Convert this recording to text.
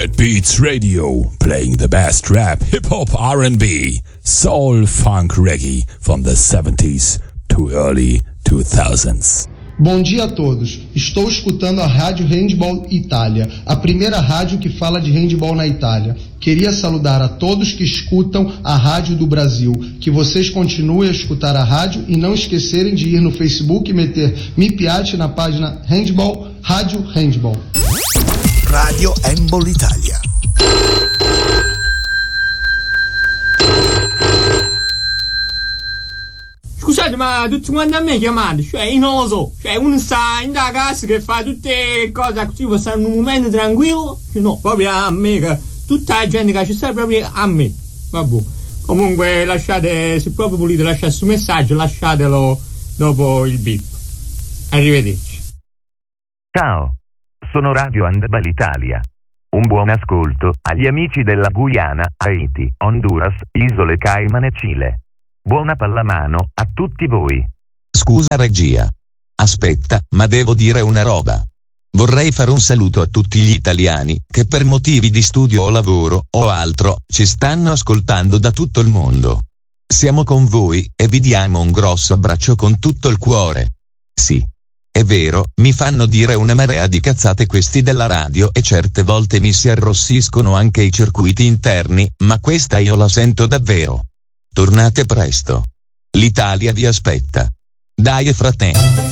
Dead Beats Radio, playing the best rap, hip-hop, R&B, soul, funk, reggae from the 70s to early 2000s. Bom dia a todos. Estou escutando a Rádio Handball Itália, a primeira rádio que fala de handball na Itália. Queria saludar a todos que escutam a Rádio do Brasil, que vocês continuem a escutar a rádio e não esquecerem de ir no Facebook e meter Mi Piace na página Handball, Rádio Handball. Radio Handball Italia. Scusate, ma tutti quanti a me chiamate, cioè io non lo so, cioè uno sta in da casa che fa tutte cose così, può stare in un momento tranquillo, cioè no, proprio a me, che tutta la gente che ci sta proprio a me, vabbè. Comunque lasciate, se proprio volete lasciare questo messaggio, lasciatelo dopo il beep. Arrivederci. Ciao, sono Radio Handball Italia. Un buon ascolto agli amici della Guyana, Haiti, Honduras, Isole Cayman e Cile. Buona pallamano a tutti voi. Scusa regia. Aspetta, ma devo dire una roba. Vorrei fare un saluto a tutti gli italiani che per motivi di studio o lavoro o altro ci stanno ascoltando da tutto il mondo. Siamo con voi e vi diamo un grosso abbraccio con tutto il cuore. Sì, è vero, mi fanno dire una marea di cazzate questi della radio e certe volte mi si arrossiscono anche i circuiti interni, ma questa io la sento davvero. Tornate presto. L'Italia vi aspetta. Dai fratelli.